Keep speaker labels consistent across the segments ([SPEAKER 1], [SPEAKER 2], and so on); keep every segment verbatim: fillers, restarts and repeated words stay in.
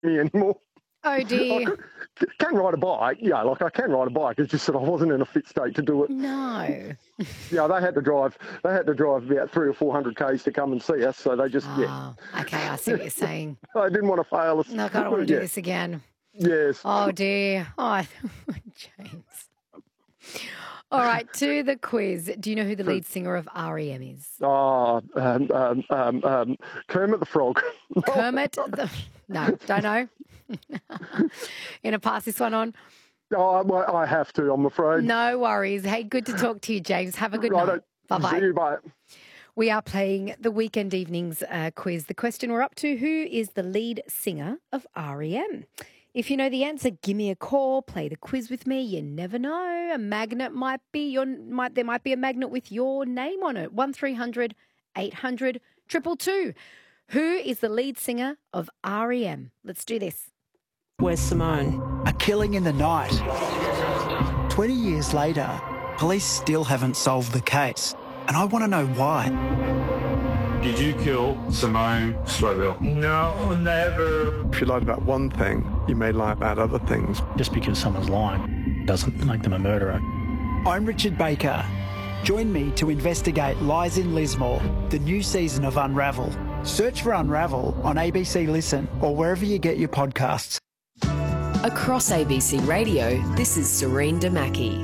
[SPEAKER 1] me anymore.
[SPEAKER 2] Oh,
[SPEAKER 1] I
[SPEAKER 2] dear.
[SPEAKER 1] could, can ride a bike, yeah, like I can ride a bike. It's just that I wasn't in a fit state to do it.
[SPEAKER 2] No.
[SPEAKER 1] Yeah, they had to drive. They had to drive about three or four hundred k's to come and see us. So they just, yeah.
[SPEAKER 2] Oh, okay, I see what you're saying.
[SPEAKER 1] I didn't want to fail us.
[SPEAKER 2] Look, I don't want to do
[SPEAKER 1] Yeah.
[SPEAKER 2] this again.
[SPEAKER 1] Yes.
[SPEAKER 2] Oh, dear. Oh, James. All right, to the quiz. Do you know who the lead singer of R E M is?
[SPEAKER 1] Oh, um, um, um, um, Kermit the Frog.
[SPEAKER 2] Kermit the... No, don't know. Gonna pass this one on.
[SPEAKER 1] Oh, well, I have to, I'm afraid.
[SPEAKER 2] No worries. Hey, good to talk to you, James. Have a good
[SPEAKER 1] Righto.
[SPEAKER 2] night. Bye-bye.
[SPEAKER 1] See you, bye.
[SPEAKER 2] We are playing the Weekend Evenings uh, quiz. The question we're up to, who is the lead singer of R E M? If you know the answer, give me a call, play the quiz with me. You never know. A magnet might be your might there might be a magnet with your name on it. one three hundred eight hundred two two two. Who is the lead singer of R E M? Let's do this.
[SPEAKER 3] Where's Simone?
[SPEAKER 4] A killing in the night. twenty years later, police still haven't solved the case. And I want to know why.
[SPEAKER 5] Did you kill Simone Strobel?
[SPEAKER 6] No, never.
[SPEAKER 7] If you lied about one thing, you may lie about other things.
[SPEAKER 8] Just because someone's lying doesn't make them a murderer.
[SPEAKER 4] I'm Richard Baker. Join me to investigate Lies in Lismore, the new season of Unravel. Search for Unravel on A B C Listen or wherever you get your podcasts.
[SPEAKER 9] Across A B C Radio, this is Serene Damaki.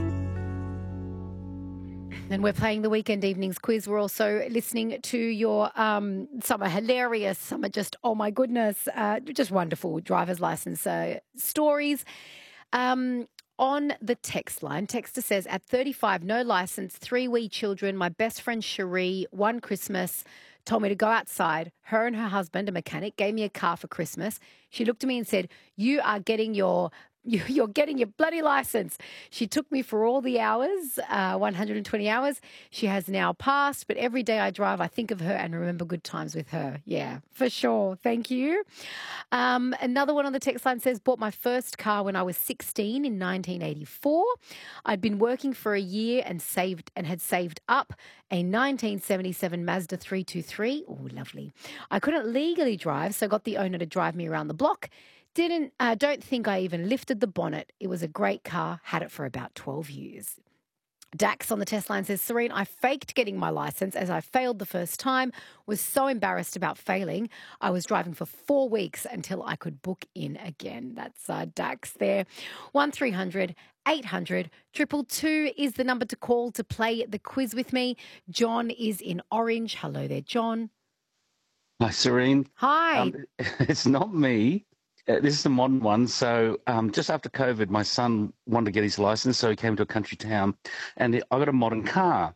[SPEAKER 2] And we're playing the Weekend Evenings quiz. We're also listening to your, um, some are hilarious, some are just, oh my goodness, uh, just wonderful driver's license uh, stories. Um, on the text line, texter says, at thirty-five, no license, three wee children, my best friend Cherie, one Christmas, told me to go outside. Her and her husband, a mechanic, gave me a car for Christmas. She looked at me and said, you are getting your... You're getting your bloody license. She took me for all the hours, uh, one hundred twenty hours. She has now passed, but every day I drive, I think of her and remember good times with her. Yeah, for sure. Thank you. Um, another one on the text line says, bought my first car when I was sixteen in nineteen eighty-four. I'd been working for a year and saved and had saved up a nineteen seventy-seven Mazda three two three. Oh, lovely. I couldn't legally drive, so got the owner to drive me around the block. Didn't, uh, don't think I even lifted the bonnet. It was a great car, had it for about twelve years. Dax on the test line says, Serene, I faked getting my licence as I failed the first time, was so embarrassed about failing. I was driving for four weeks until I could book in again. That's uh, Dax there. one three hundred eight hundred two two two is the number to call to play the quiz with me. John is in Orange. Hello there, John.
[SPEAKER 10] Hi, Serene.
[SPEAKER 2] Hi.
[SPEAKER 10] Um, it's not me. Uh, this is a modern one. So um, just after COVID, my son wanted to get his license, so he came to a country town, and I got a modern car.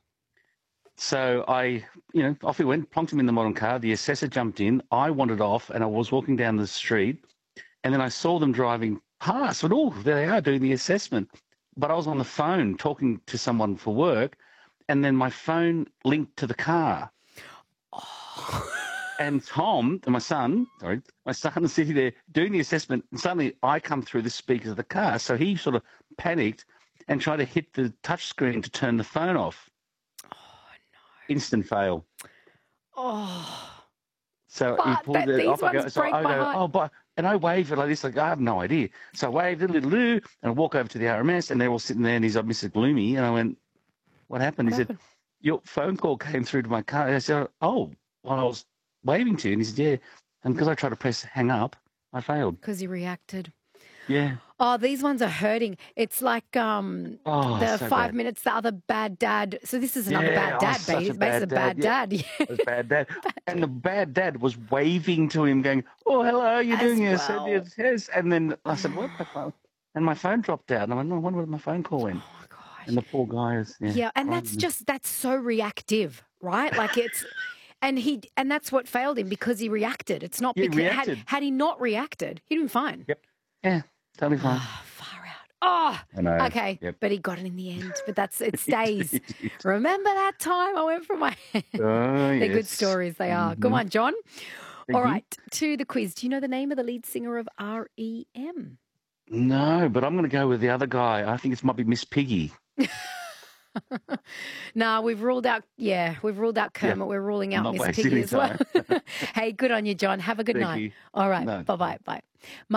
[SPEAKER 10] So I, you know, off he went, plonked him in the modern car. The assessor jumped in. I wandered off, and I was walking down the street, and then I saw them driving past. But, oh, there they are doing the assessment. But I was on the phone talking to someone for work, and then my phone linked to the car.
[SPEAKER 2] Oh.
[SPEAKER 10] And Tom, my son, sorry, my son is sitting there doing the assessment, and suddenly I come through the speakers of the car. So he sort of panicked and tried to hit the touch screen to turn the phone off.
[SPEAKER 2] Oh, no.
[SPEAKER 10] Instant fail.
[SPEAKER 2] Oh.
[SPEAKER 10] So
[SPEAKER 2] but
[SPEAKER 10] he pulled
[SPEAKER 2] that,
[SPEAKER 10] it off. I go, so
[SPEAKER 2] break
[SPEAKER 10] I
[SPEAKER 2] my
[SPEAKER 10] go,
[SPEAKER 2] heart.
[SPEAKER 10] oh, but, and I waved it like this, like I have no idea. So I waved a little, and I walk over to the R M S, and they're all sitting there, and he's like, Mister Gloomy. And I went, what happened?
[SPEAKER 2] What
[SPEAKER 10] he
[SPEAKER 2] happened?
[SPEAKER 10] said, your phone call came through to my car. And I said, oh, well, I was waving to you. And he said, yeah. And because I tried to press hang up, I failed.
[SPEAKER 2] Because you reacted.
[SPEAKER 10] Yeah.
[SPEAKER 2] Oh, these ones are hurting. It's like um,
[SPEAKER 10] Oh,
[SPEAKER 2] the
[SPEAKER 10] so
[SPEAKER 2] five
[SPEAKER 10] bad.
[SPEAKER 2] minutes, the other bad dad. So this is another
[SPEAKER 10] Yeah,
[SPEAKER 2] bad
[SPEAKER 10] oh,
[SPEAKER 2] dad,
[SPEAKER 10] such
[SPEAKER 2] baby.
[SPEAKER 10] a
[SPEAKER 2] It's basically a bad
[SPEAKER 10] bad
[SPEAKER 2] dad.
[SPEAKER 10] dad,
[SPEAKER 2] Yeah.
[SPEAKER 10] It was bad dad. And the bad dad was waving to him, going, oh, hello, you're
[SPEAKER 2] As
[SPEAKER 10] doing this.
[SPEAKER 2] well.
[SPEAKER 10] Yes, yes. And then I said, what? My phone? And my phone dropped out. And I went, no, I wonder where my phone call went.
[SPEAKER 2] Oh, gosh.
[SPEAKER 10] And the poor guy is, yeah.
[SPEAKER 2] Yeah, and
[SPEAKER 10] crying.
[SPEAKER 2] that's just, that's so reactive, right? Like it's, and he, and that's what failed him because he reacted. It's not
[SPEAKER 10] Yeah, he
[SPEAKER 2] because, had,
[SPEAKER 10] reacted.
[SPEAKER 2] had he not reacted, he'd been fine.
[SPEAKER 10] Yep. Yeah, totally fine.
[SPEAKER 2] Oh, far out. Oh,
[SPEAKER 10] I know.
[SPEAKER 2] okay.
[SPEAKER 10] Yep.
[SPEAKER 2] But he got it in the end. But that's, it stays. Remember that time I went for my,
[SPEAKER 10] Oh,
[SPEAKER 2] they're good
[SPEAKER 10] yes.
[SPEAKER 2] stories, they are. Go
[SPEAKER 10] Mhm.
[SPEAKER 2] on, John.
[SPEAKER 10] Thank
[SPEAKER 2] All
[SPEAKER 10] you.
[SPEAKER 2] right, to the quiz. Do you know the name of the lead singer of R E M?
[SPEAKER 10] No, but I'm going to go with the other guy. I think it might be Miss Piggy.
[SPEAKER 2] No, we've ruled out, yeah, we've ruled out Kermit.
[SPEAKER 10] Yeah.
[SPEAKER 2] We're ruling out
[SPEAKER 10] I'm not
[SPEAKER 2] Miss
[SPEAKER 10] wasting
[SPEAKER 2] Piggy
[SPEAKER 10] any
[SPEAKER 2] as well. Hey, good on you, John. Have a good
[SPEAKER 10] Thank
[SPEAKER 2] night.
[SPEAKER 10] you.
[SPEAKER 2] All right,
[SPEAKER 10] No.
[SPEAKER 2] bye-bye. Bye.